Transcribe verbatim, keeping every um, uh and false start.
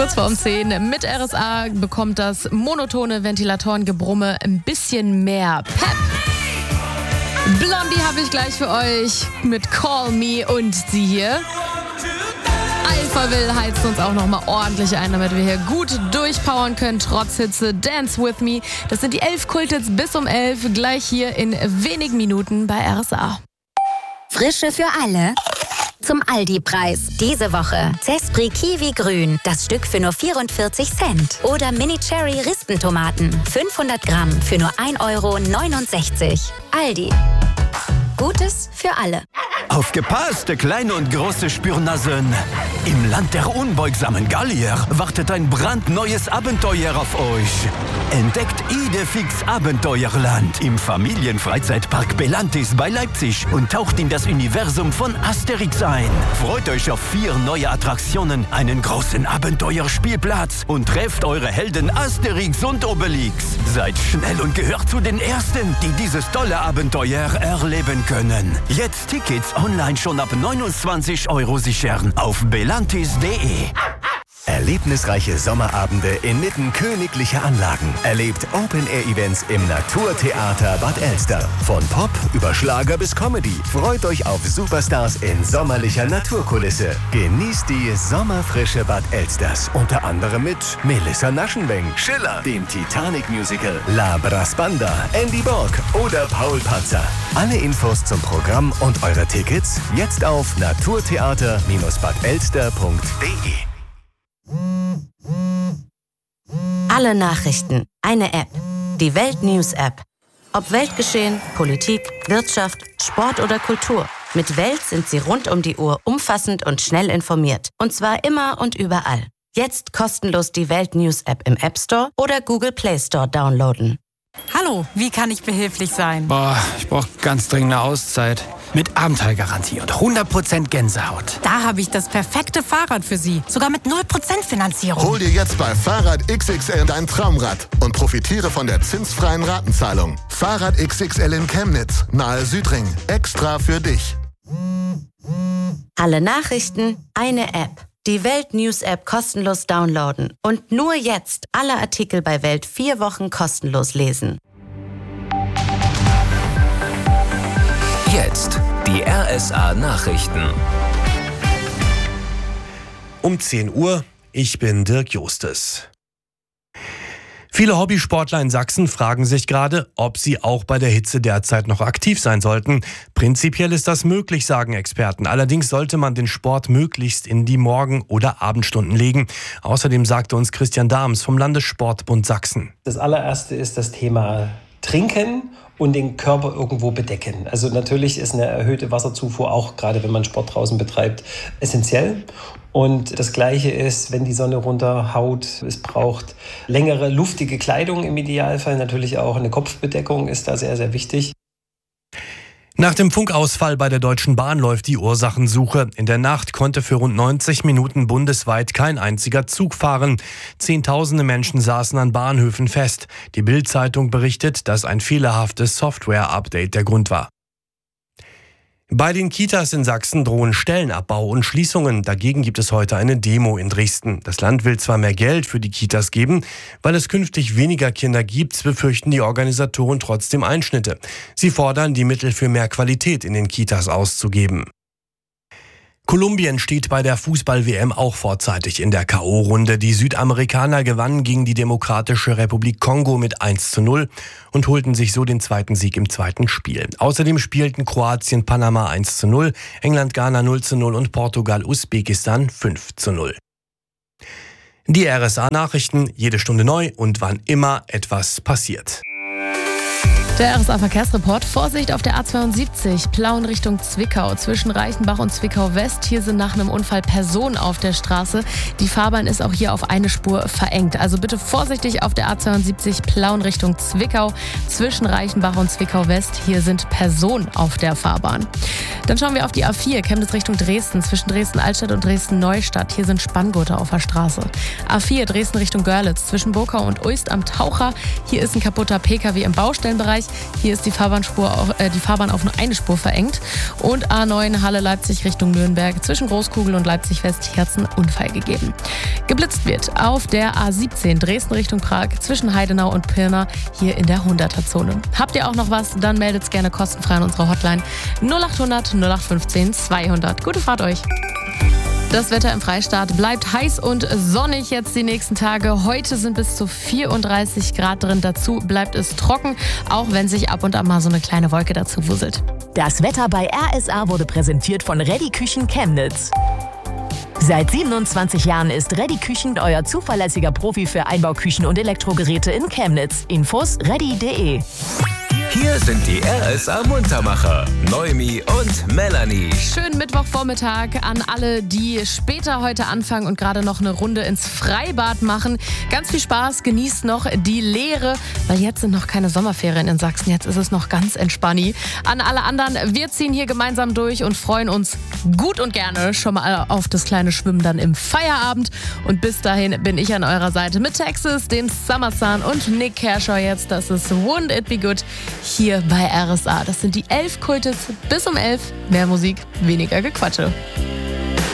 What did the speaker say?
Kurz vor um zehn mit R S A bekommt das monotone Ventilatorengebrumme ein bisschen mehr Pep. Blondie habe ich gleich für euch mit Call Me und sie hier. Alphaville heizt uns auch nochmal ordentlich ein, damit wir hier gut durchpowern können, trotz Hitze. Dance With Me, das sind die elf Kulthits bis um elf, gleich hier in wenigen Minuten bei R S A. Frische für alle. Zum Aldi-Preis. Diese Woche Zespri Kiwi Grün, das Stück für nur vierundvierzig Cent. Oder Mini Cherry Rispentomaten, fünfhundert Gramm für nur ein Euro neunundsechzig. Aldi. Gutes für alle. Aufgepasst, kleine und große Spürnasen. Im Land der unbeugsamen Gallier wartet ein brandneues Abenteuer auf euch. Entdeckt Idefix Abenteuerland im Familienfreizeitpark Belantis bei Leipzig und taucht in das Universum von Asterix ein. Freut euch auf vier neue Attraktionen, einen großen Abenteuerspielplatz und trefft eure Helden Asterix und Obelix. Seid schnell und gehört zu den Ersten, die dieses tolle Abenteuer erleben können. Jetzt Tickets online schon ab neunundzwanzig Euro sichern auf belantis punkt de. Erlebnisreiche Sommerabende inmitten königlicher Anlagen. Erlebt Open-Air-Events im Naturtheater Bad Elster. Von Pop über Schlager bis Comedy. Freut euch auf Superstars in sommerlicher Naturkulisse. Genießt die Sommerfrische Bad Elsters. Unter anderem mit Melissa Naschenweng, Schiller, dem Titanic-Musical, La Brasbanda, Andy Borg oder Paul Panzer. Alle Infos zum Programm und eure Tickets jetzt auf naturtheater Bindestrich bad elster punkt de. Alle Nachrichten, eine App. Die Welt News App. Ob Weltgeschehen, Politik, Wirtschaft, Sport oder Kultur. Mit Welt sind Sie rund um die Uhr umfassend und schnell informiert. Und zwar immer und überall. Jetzt kostenlos die Welt News App im App Store oder Google Play Store downloaden. Hallo, wie kann ich behilflich sein? Boah, ich brauche ganz dringend eine Auszeit. Mit Abenteuergarantie und hundert Prozent Gänsehaut. Da habe ich das perfekte Fahrrad für Sie. Sogar mit null Prozent Finanzierung. Hol dir jetzt bei Fahrrad X X L dein Traumrad und profitiere von der zinsfreien Ratenzahlung. Fahrrad X X L in Chemnitz, nahe Südring. Extra für dich. Alle Nachrichten, eine App. Die Welt News App kostenlos downloaden. Und nur jetzt alle Artikel bei Welt vier Wochen kostenlos lesen. Jetzt die R S A Nachrichten. Um zehn Uhr, ich bin Dirk Justes. Viele Hobbysportler in Sachsen fragen sich gerade, ob sie auch bei der Hitze derzeit noch aktiv sein sollten. Prinzipiell ist das möglich, sagen Experten. Allerdings sollte man den Sport möglichst in die Morgen- oder Abendstunden legen. Außerdem sagte uns Christian Dahms vom Landessportbund Sachsen. Das allererste ist das Thema Trinken und den Körper irgendwo bedecken. Also natürlich ist eine erhöhte Wasserzufuhr auch, gerade wenn man Sport draußen betreibt, essentiell. Und das Gleiche ist, wenn die Sonne runterhaut, es braucht längere, luftige Kleidung im Idealfall. Natürlich auch eine Kopfbedeckung ist da sehr, sehr wichtig. Nach dem Funkausfall bei der Deutschen Bahn läuft die Ursachensuche. In der Nacht konnte für rund neunzig Minuten bundesweit kein einziger Zug fahren. Zehntausende Menschen saßen an Bahnhöfen fest. Die Bild-Zeitung berichtet, dass ein fehlerhaftes Software-Update der Grund war. Bei den Kitas in Sachsen drohen Stellenabbau und Schließungen. Dagegen gibt es heute eine Demo in Dresden. Das Land will zwar mehr Geld für die Kitas geben, weil es künftig weniger Kinder gibt, befürchten die Organisatoren trotzdem Einschnitte. Sie fordern, die Mittel für mehr Qualität in den Kitas auszugeben. Kolumbien steht bei der Fußball-W M auch vorzeitig in der K O-Runde. Die Südamerikaner gewannen gegen die Demokratische Republik Kongo mit eins zu null und holten sich so den zweiten Sieg im zweiten Spiel. Außerdem spielten Kroatien Panama eins zu null, England Ghana null zu null und Portugal Usbekistan fünf zu null. Die R S A-Nachrichten, jede Stunde neu und wann immer etwas passiert. Der R S A-Verkehrsreport. Vorsicht auf der A zweiundsiebzig, Plauen Richtung Zwickau. Zwischen Reichenbach und Zwickau West. Hier sind nach einem Unfall Personen auf der Straße. Die Fahrbahn ist auch hier auf eine Spur verengt. Also bitte vorsichtig auf der A zweiundsiebzig, Plauen Richtung Zwickau. Zwischen Reichenbach und Zwickau West. Hier sind Personen auf der Fahrbahn. Dann schauen wir auf die A vier, Chemnitz Richtung Dresden. Zwischen Dresden-Altstadt und Dresden-Neustadt. Hier sind Spanngurte auf der Straße. A vier, Dresden Richtung Görlitz. Zwischen Burkau und Uist am Taucher. Hier ist ein kaputter P K W im Baustellenbereich. Hier ist die Fahrbahnspur auf, äh, die Fahrbahn auf nur eine Spur verengt. Und A neun Halle Leipzig Richtung Nürnberg. Zwischen Großkugel und Leipzig West hier hat es einen Unfall gegeben. Geblitzt wird auf der A siebzehn Dresden Richtung Prag zwischen Heidenau und Pirna hier in der hunderter-Zone. Habt ihr auch noch was? Dann meldet es gerne kostenfrei an unserer Hotline null acht hundert null acht fünfzehn zweihundert. Gute Fahrt euch! Das Wetter im Freistaat bleibt heiß und sonnig jetzt die nächsten Tage. Heute sind bis zu vierunddreißig Grad drin. Dazu bleibt es trocken, auch wenn sich ab und an mal so eine kleine Wolke dazu wuselt. Das Wetter bei R S A wurde präsentiert von Reddy Küchen Chemnitz. Seit siebenundzwanzig Jahren ist Reddy Küchen euer zuverlässiger Profi für Einbauküchen und Elektrogeräte in Chemnitz. Infos reddy punkt de. Hier sind die R S A-Muntermacher, Noemi und Melanie. Schönen Mittwochvormittag an alle, die später heute anfangen und gerade noch eine Runde ins Freibad machen. Ganz viel Spaß, genießt noch die Lehre, weil jetzt sind noch keine Sommerferien in Sachsen. Jetzt ist es noch ganz entspanni. An alle anderen, wir ziehen hier gemeinsam durch und freuen uns gut und gerne schon mal auf das kleine Schwimmen dann im Feierabend. Und bis dahin bin ich an eurer Seite mit Texas, dem Summer Sun und Nick Kershaw jetzt. Das ist Wouldn't It Be Good hier bei R S A. Das sind die elf Kultes bis um elf. Mehr Musik, weniger Gequatsche.